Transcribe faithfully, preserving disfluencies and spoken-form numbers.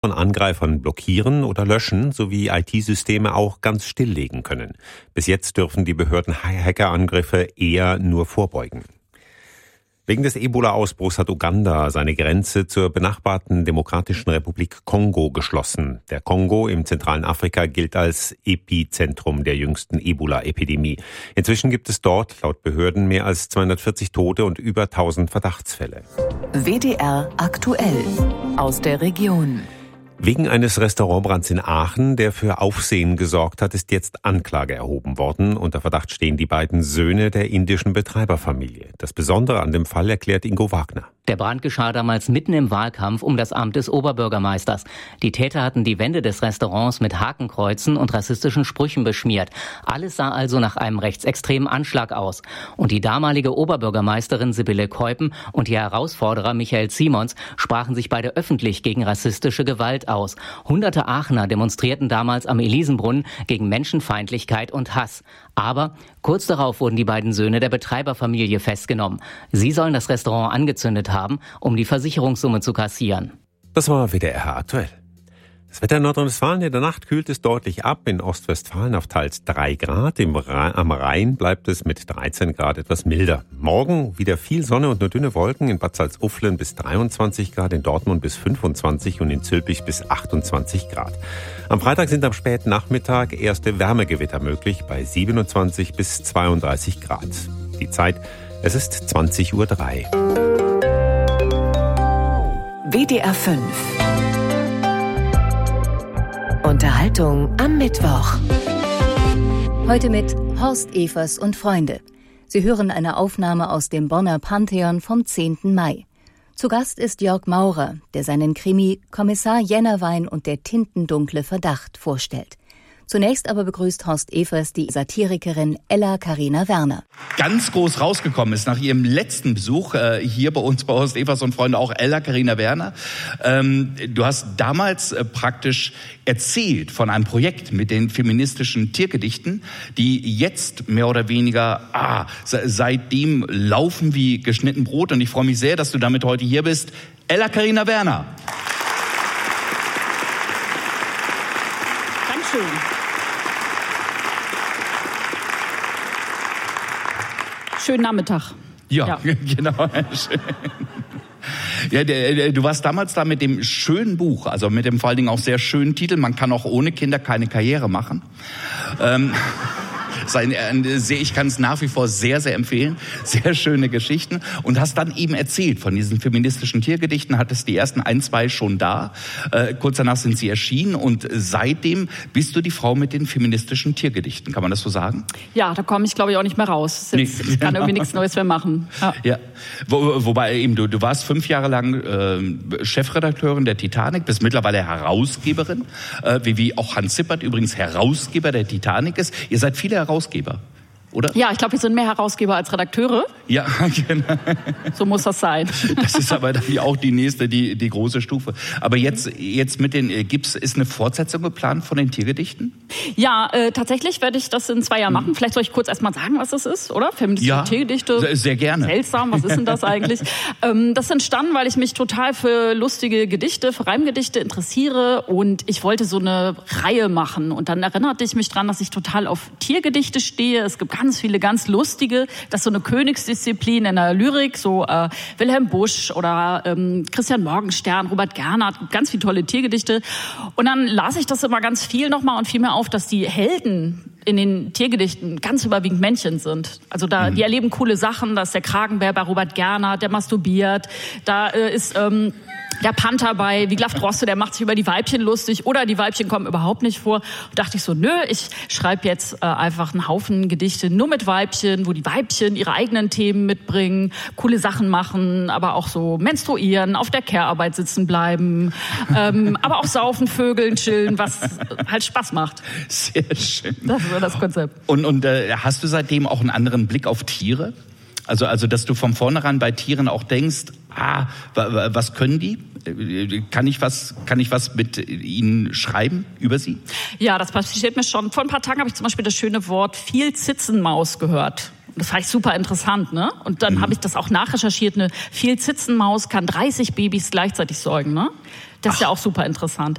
von Angreifern blockieren oder löschen sowie I T-Systeme auch ganz stilllegen können. Bis jetzt dürfen die Behörden Hackerangriffe eher nur vorbeugen. Wegen des Ebola-Ausbruchs hat Uganda seine Grenze zur benachbarten Demokratischen Republik Kongo geschlossen. Der Kongo im zentralen Afrika gilt als Epizentrum der jüngsten Ebola-Epidemie. Inzwischen gibt es dort laut Behörden mehr als zweihundertvierzig Tote und über tausend Verdachtsfälle. W D R aktuell aus der Region. Wegen eines Restaurantbrands in Aachen, der für Aufsehen gesorgt hat, ist jetzt Anklage erhoben worden. Unter Verdacht stehen die beiden Söhne der indischen Betreiberfamilie. Das Besondere an dem Fall erklärt Ingo Wagner. Der Brand geschah damals mitten im Wahlkampf um das Amt des Oberbürgermeisters. Die Täter hatten die Wände des Restaurants mit Hakenkreuzen und rassistischen Sprüchen beschmiert. Alles sah also nach einem rechtsextremen Anschlag aus. Und die damalige Oberbürgermeisterin Sibylle Keupen und ihr Herausforderer Michael Simons sprachen sich beide öffentlich gegen rassistische Gewalt aus. Hunderte Aachener demonstrierten damals am Elisenbrunnen gegen Menschenfeindlichkeit und Hass. Aber kurz darauf wurden die beiden Söhne der Betreiberfamilie festgenommen. Sie sollen das Restaurant angezündet haben, um die Versicherungssumme zu kassieren. Das war W D R aktuell. Das Wetter in Nordrhein-Westfalen: in der Nacht kühlt es deutlich ab. In Ostwestfalen auf teils drei Grad. Im Rhein, am Rhein bleibt es mit dreizehn Grad etwas milder. Morgen wieder viel Sonne und nur dünne Wolken. In Bad Salzuflen bis dreiundzwanzig Grad, in Dortmund bis fünfundzwanzig und in Zülpich bis achtundzwanzig Grad. Am Freitag sind am späten Nachmittag erste Wärmegewitter möglich bei siebenundzwanzig bis zweiunddreißig Grad. Die Zeit, es ist zwanzig Uhr drei. W D R fünf. Unterhaltung am Mittwoch. Heute mit Horst Evers und Freunde. Sie hören eine Aufnahme aus dem Bonner Pantheon vom zehnten Mai. Zu Gast ist Jörg Maurer, der seinen Krimi Kommissar Jennerwein und der tintendunkle Verdacht vorstellt. Zunächst aber begrüßt Horst Evers die Satirikerin Ella Carina Werner. Ganz groß rausgekommen ist nach ihrem letzten Besuch äh, hier bei uns bei Horst Evers und Freunde auch Ella Carina Werner. Ähm, du hast damals äh, praktisch erzählt von einem Projekt mit den feministischen Tiergedichten, die jetzt mehr oder weniger ah, seitdem laufen wie geschnitten Brot. Und ich freue mich sehr, dass du damit heute hier bist. Ella Carina Werner. Dankeschön. Schönen Nachmittag. Ja, ja. Genau. Ja, der, der, du warst damals da mit dem schönen Buch, also mit dem vor allen Dingen auch sehr schönen Titel, man kann auch ohne Kinder keine Karriere machen. Ähm, sein, äh, ich kann es nach wie vor sehr, sehr empfehlen. Sehr schöne Geschichten. Und hast dann eben erzählt von diesen feministischen Tiergedichten, hattest die ersten ein, zwei schon da. Äh, kurz danach sind sie erschienen und seitdem bist du die Frau mit den feministischen Tiergedichten. Kann man das so sagen? Ja, da komme ich, glaube ich, auch nicht mehr raus. Jetzt, nee. Ich kann irgendwie nichts Neues mehr machen. Ja. Ja. Wo, wobei eben, du, du warst fünf Jahre lang äh, Chefredakteurin der Titanic, bist mittlerweile Herausgeberin, äh, wie, wie auch Hans Zippert übrigens Herausgeber der Titanic ist. Ihr seid viele Herausgeber, oder? Ja, ich glaube, wir sind mehr Herausgeber als Redakteure. Ja, genau. So muss das sein. Das ist aber dann auch die nächste, die, die große Stufe. Aber jetzt, jetzt mit den, gibt's, ist eine Fortsetzung geplant von den Tiergedichten? Ja, äh, tatsächlich werde ich das in zwei Jahren machen. Hm. Vielleicht soll ich kurz erst mal sagen, was das ist, oder? Feministische ja, Tiergedichte. Sehr, sehr gerne. Seltsam, was ist denn das eigentlich? ähm, das entstanden, weil ich mich total für lustige Gedichte, für Reimgedichte interessiere und ich wollte so eine Reihe machen. Und dann erinnerte ich mich dran, dass ich total auf Tiergedichte stehe. Es gibt ganz viele ganz lustige, das ist so eine Königsdisziplin in der Lyrik, so äh, Wilhelm Busch oder ähm, Christian Morgenstern, Robert Gernhardt, ganz viele tolle Tiergedichte. Und dann las ich das immer ganz viel nochmal und fiel mir auf, dass die Helden in den Tiergedichten ganz überwiegend Männchen sind. Also da, mhm. die erleben coole Sachen, da ist der Kragenbär bei Robert Gernhardt, der masturbiert, da äh, ist ähm, der Panther bei Wiglaf Droste, der macht sich über die Weibchen lustig oder die Weibchen kommen überhaupt nicht vor. Und dachte ich so, nö, ich schreibe jetzt äh, einfach einen Haufen Gedichte nur mit Weibchen, wo die Weibchen ihre eigenen Themen mitbringen, coole Sachen machen, aber auch so menstruieren, auf der Care-Arbeit sitzen bleiben, ähm, aber auch saufen, vögeln, chillen, was halt Spaß macht. Sehr schön. Das ist so das Konzept. Und, und äh, hast du seitdem auch einen anderen Blick auf Tiere? Also, also, dass du von vornherein bei Tieren auch denkst, ah, was können die? Kann ich was, kann ich was mit ihnen schreiben über sie? Ja, das passiert mir schon. Vor ein paar Tagen habe ich zum Beispiel das schöne Wort Vielzitzenmaus gehört. Das fand ich super interessant, ne? Und dann mhm. habe ich das auch nachrecherchiert. Eine Vielzitzenmaus kann dreißig Babys gleichzeitig säugen, ne? Das ist Ach. ja auch super interessant.